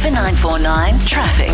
River 949 traffic.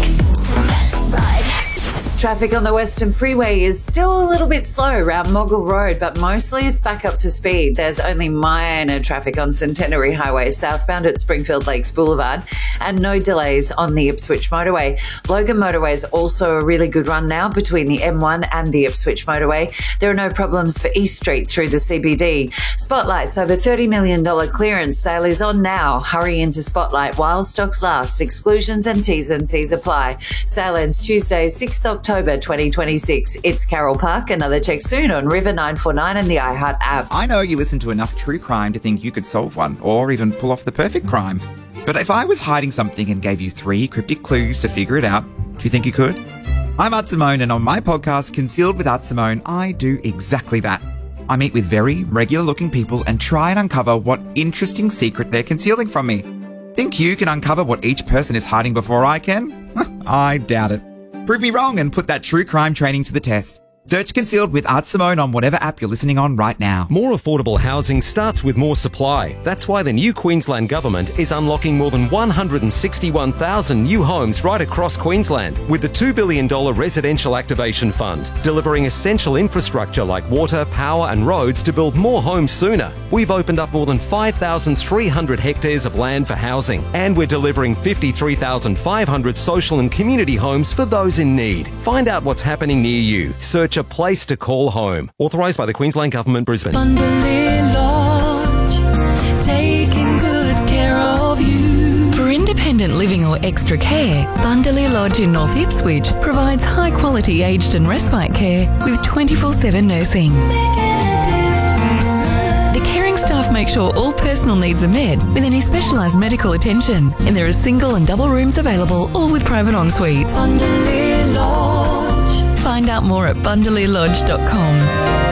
Traffic on the Western Freeway is still a little bit slow around Moggle Road, but mostly it's back up to speed. There's only minor traffic on Centenary Highway southbound at Springfield Lakes Boulevard and no delays on the Ipswich Motorway. Logan Motorway is also a really good run now between the M1 and the Ipswich Motorway. There are no problems for East Street through the CBD. Spotlight's over $30 million clearance sale is on now. Hurry into Spotlight while stocks last. Exclusions and T's and C's apply. Sale ends Tuesday, 6th October 2026. It's Carol Park. Another check soon on River 949 and the iHeart app. I know you listen to enough true crime to think you could solve one, or even pull off the perfect crime. But if I was hiding something and gave you 3 cryptic clues to figure it out, do you think you could? I'm Art Simone, and on my podcast, Concealed with Art Simone, I do exactly that. I meet with very regular-looking people and try and uncover what interesting secret they're concealing from me. Think you can uncover what each person is hiding before I can? I doubt it. Prove me wrong and put that true crime training to the test. Search Concealed with Art Simone on whatever app you're listening on right now. More affordable housing starts with more supply. That's why the new Queensland Government is unlocking more than 161,000 new homes right across Queensland with the $2 billion Residential Activation Fund, delivering essential infrastructure like water, power and roads to build more homes sooner. We've opened up more than 5,300 hectares of land for housing, and we're delivering 53,500 social and community homes for those in need. Find out what's happening near you. Search a place to call home. Authorised by the Queensland Government, Brisbane. Bundalea Lodge, taking good care of you. For independent living or extra care, Bundalea Lodge in North Ipswich provides high-quality aged and respite care with 24/7 nursing. The caring staff make sure all personal needs are met with any specialised medical attention, and there are single and double rooms available, all with private en-suites. Bundalea Lodge. Find out more at bundalealodge.com.